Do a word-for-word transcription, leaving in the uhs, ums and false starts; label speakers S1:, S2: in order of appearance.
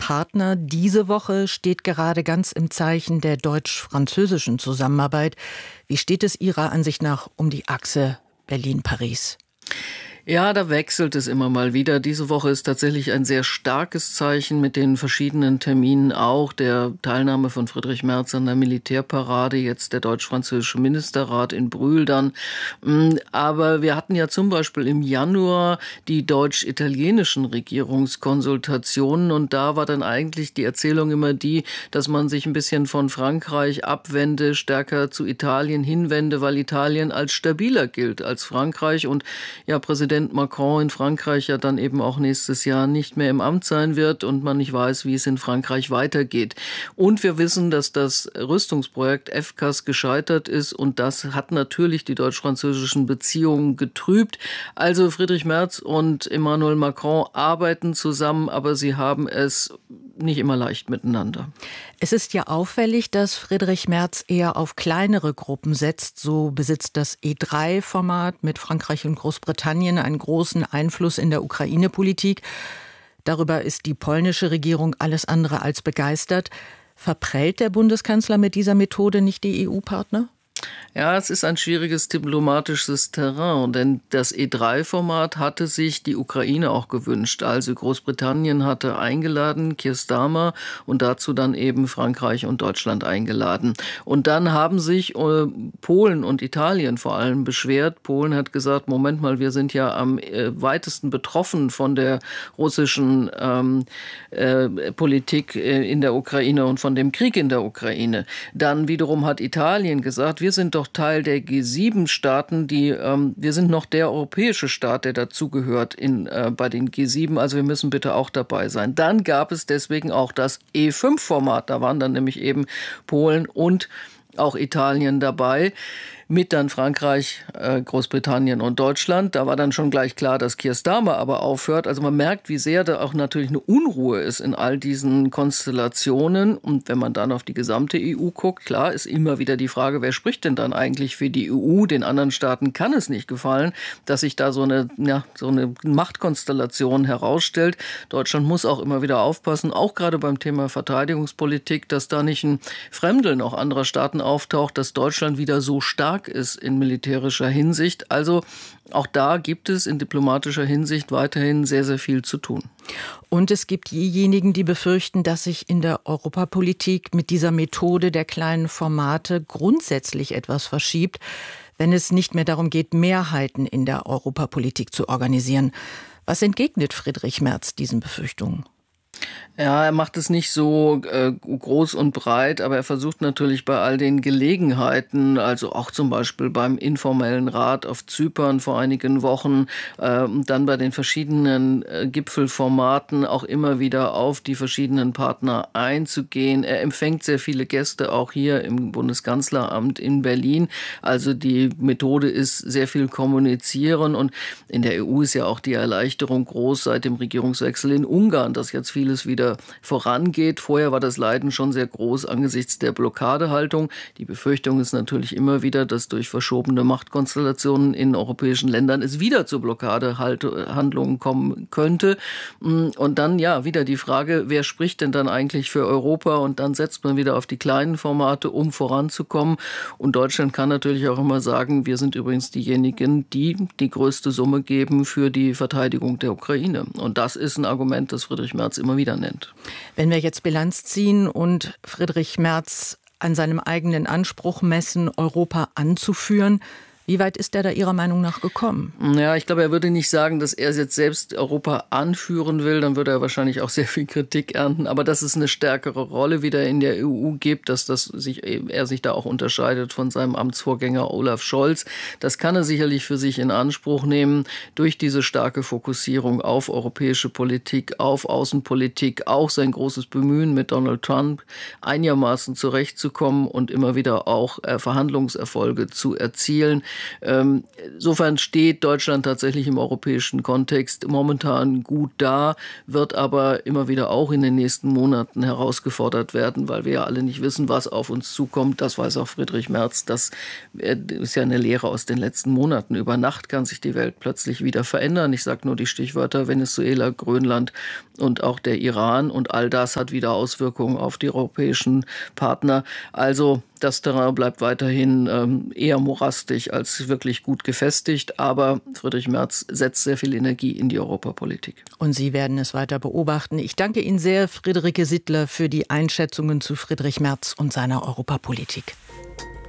S1: Partner. Diese Woche steht gerade ganz im Zeichen der deutsch-französischen Zusammenarbeit. Wie steht es Ihrer Ansicht nach um die Achse Berlin-Paris?
S2: Ja, da wechselt es immer mal wieder. Diese Woche ist tatsächlich ein sehr starkes Zeichen mit den verschiedenen Terminen auch. Der Teilnahme von Friedrich Merz an der Militärparade, jetzt der deutsch-französische Ministerrat in Brühl dann. Aber wir hatten ja zum Beispiel im Januar die deutsch-italienischen Regierungskonsultationen und da war dann eigentlich die Erzählung immer die, dass man sich ein bisschen von Frankreich abwende, stärker zu Italien hinwende, weil Italien als stabiler gilt als Frankreich und ja, Präsident Macron in Frankreich ja dann eben auch nächstes Jahr nicht mehr im Amt sein wird und man nicht weiß, wie es in Frankreich weitergeht. Und wir wissen, dass das Rüstungsprojekt F C A S gescheitert ist und das hat natürlich die deutsch-französischen Beziehungen getrübt. Also Friedrich Merz und Emmanuel Macron arbeiten zusammen, aber sie haben es nicht immer leicht miteinander.
S1: Es ist ja auffällig, dass Friedrich Merz eher auf kleinere Gruppen setzt. So besitzt das E drei Format mit Frankreich und Großbritannien einen großen Einfluss in der Ukraine-Politik. Darüber ist die polnische Regierung alles andere als begeistert. Verprellt der Bundeskanzler mit dieser Methode nicht die E U-Partner?
S2: Ja, es ist ein schwieriges diplomatisches Terrain, denn das E drei Format hatte sich die Ukraine auch gewünscht. Also Großbritannien hatte eingeladen, Keir Starmer, und dazu dann eben Frankreich und Deutschland eingeladen. Und dann haben sich äh, Polen und Italien vor allem beschwert. Polen hat gesagt, Moment mal, wir sind ja am äh, weitesten betroffen von der russischen ähm, äh, Politik äh, in der Ukraine und von dem Krieg in der Ukraine. Dann wiederum hat Italien gesagt, wir sind doch Teil der G sieben Staaten, die, ähm, wir sind noch der europäische Staat, der dazugehört in, äh, bei den G sieben, also wir müssen bitte auch dabei sein. Dann gab es deswegen auch das E fünf Format, da waren dann nämlich eben Polen und auch Italien dabei. Mit dann Frankreich, äh, Großbritannien und Deutschland. Da war dann schon gleich klar, dass Keir Starmer aber aufhört. Also man merkt, wie sehr da auch natürlich eine Unruhe ist in all diesen Konstellationen. Und wenn man dann auf die gesamte E U guckt, klar ist immer wieder die Frage, wer spricht denn dann eigentlich für die E U? Den anderen Staaten kann es nicht gefallen, dass sich da so eine, ja, so eine Machtkonstellation herausstellt. Deutschland muss auch immer wieder aufpassen, auch gerade beim Thema Verteidigungspolitik, dass da nicht ein Fremdeln auch anderer Staaten auftaucht, dass Deutschland wieder so stark ist in militärischer Hinsicht. Also auch da gibt es in diplomatischer Hinsicht weiterhin sehr, sehr viel zu tun.
S1: Und es gibt diejenigen, die befürchten, dass sich in der Europapolitik mit dieser Methode der kleinen Formate grundsätzlich etwas verschiebt, wenn es nicht mehr darum geht, Mehrheiten in der Europapolitik zu organisieren. Was entgegnet Friedrich Merz diesen Befürchtungen?
S2: Ja, er macht es nicht so äh, groß und breit, aber er versucht natürlich bei all den Gelegenheiten, also auch zum Beispiel beim informellen Rat auf Zypern vor einigen Wochen, äh, dann bei den verschiedenen äh, Gipfelformaten auch immer wieder auf die verschiedenen Partner einzugehen. Er empfängt sehr viele Gäste auch hier im Bundeskanzleramt in Berlin. Also die Methode ist sehr viel kommunizieren und in der E U ist ja auch die Erleichterung groß seit dem Regierungswechsel in Ungarn, dass jetzt vieles wieder vorangeht. Vorher war das Leiden schon sehr groß angesichts der Blockadehaltung. Die Befürchtung ist natürlich immer wieder, dass durch verschobene Machtkonstellationen in europäischen Ländern es wieder zu Blockadehandlungen kommen könnte. Und dann ja wieder die Frage, wer spricht denn dann eigentlich für Europa? Und dann setzt man wieder auf die kleinen Formate, um voranzukommen. Und Deutschland kann natürlich auch immer sagen, wir sind übrigens diejenigen, die die größte Summe geben für die Verteidigung der Ukraine. Und das ist ein Argument, das Friedrich Merz immer wieder nennt.
S1: Wenn wir jetzt Bilanz ziehen und Friedrich Merz an seinem eigenen Anspruch messen, Europa anzuführen, wie weit ist er da Ihrer Meinung nach gekommen?
S2: Ja, ich glaube, er würde nicht sagen, dass er jetzt selbst Europa anführen will. Dann würde er wahrscheinlich auch sehr viel Kritik ernten. Aber dass es eine stärkere Rolle wieder in der E U gibt, dass das sich, er sich da auch unterscheidet von seinem Amtsvorgänger Olaf Scholz, das kann er sicherlich für sich in Anspruch nehmen. Durch diese starke Fokussierung auf europäische Politik, auf Außenpolitik, auch sein großes Bemühen mit Donald Trump einigermaßen zurechtzukommen und immer wieder auch Verhandlungserfolge zu erzielen. Insofern steht Deutschland tatsächlich im europäischen Kontext momentan gut da, wird aber immer wieder auch in den nächsten Monaten herausgefordert werden, weil wir ja alle nicht wissen, was auf uns zukommt. Das weiß auch Friedrich Merz. Das ist ja eine Lehre aus den letzten Monaten. Über Nacht kann sich die Welt plötzlich wieder verändern. Ich sage nur die Stichwörter Venezuela, Grönland und auch der Iran. Und all das hat wieder Auswirkungen auf die europäischen Partner. Also das Terrain bleibt weiterhin ähm, eher morastig als wirklich gut gefestigt. Aber Friedrich Merz setzt sehr viel Energie in die Europapolitik.
S1: Und Sie werden es weiter beobachten. Ich danke Ihnen sehr, Friederike Sittler, für die Einschätzungen zu Friedrich Merz und seiner Europapolitik.